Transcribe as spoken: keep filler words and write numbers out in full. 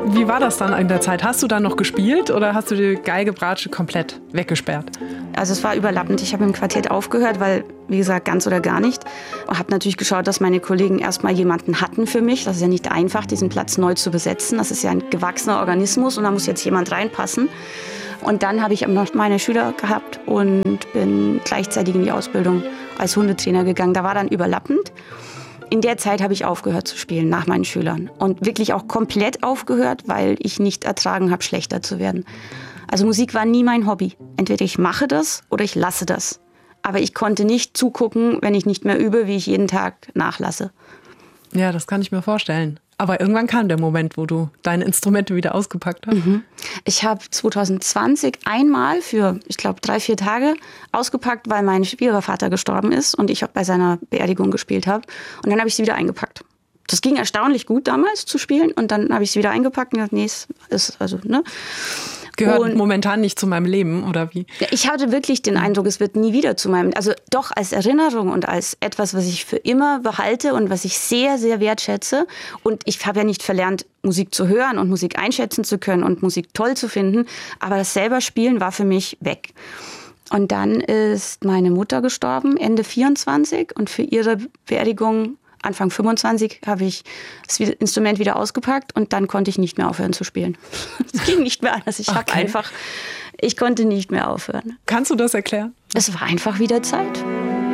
Wie war das dann in der Zeit? Hast du dann noch gespielt oder hast du die Geige, Bratsche komplett weggesperrt? Also es war überlappend. Ich habe im Quartett aufgehört, weil, wie gesagt, ganz oder gar nicht. Ich habe natürlich geschaut, dass meine Kollegen erstmal jemanden hatten für mich. Das ist ja nicht einfach, diesen Platz neu zu besetzen. Das ist ja ein gewachsener Organismus und da muss jetzt jemand reinpassen. Und dann habe ich noch meine Schüler gehabt und bin gleichzeitig in die Ausbildung als Hundetrainer gegangen. Da war dann überlappend. In der Zeit habe ich aufgehört zu spielen, nach meinen Schülern. Und wirklich auch komplett aufgehört, weil ich nicht ertragen habe, schlechter zu werden. Also Musik war nie mein Hobby. Entweder ich mache das oder ich lasse das. Aber ich konnte nicht zugucken, wenn ich nicht mehr übe, wie ich jeden Tag nachlasse. Ja, das kann ich mir vorstellen. Aber irgendwann kam der Moment, wo du deine Instrumente wieder ausgepackt hast. Mhm. Ich habe zwanzig zwanzig einmal für, ich glaube, drei, vier Tage ausgepackt, weil mein Schwiegervater gestorben ist und ich bei seiner Beerdigung gespielt habe. Und dann habe ich sie wieder eingepackt. Das ging erstaunlich gut damals zu spielen und dann habe ich sie wieder eingepackt und gesagt, nee, es ist also, ne? Gehört und momentan nicht zu meinem Leben, oder wie? Ich hatte wirklich den Eindruck, es wird nie wieder zu meinem, also doch als Erinnerung und als etwas, was ich für immer behalte und was ich sehr, sehr wertschätze. Und ich habe ja nicht verlernt, Musik zu hören und Musik einschätzen zu können und Musik toll zu finden. Aber das selber Spielen war für mich weg. Und dann ist meine Mutter gestorben, Ende vierundzwanzig. Und für ihre Beerdigung Anfang fünfundzwanzig habe ich das Instrument wieder ausgepackt und dann konnte ich nicht mehr aufhören zu spielen. Es ging nicht mehr anders. Ich okay. habe einfach, ich konnte nicht mehr aufhören. Kannst du das erklären? Es war einfach wieder Zeit.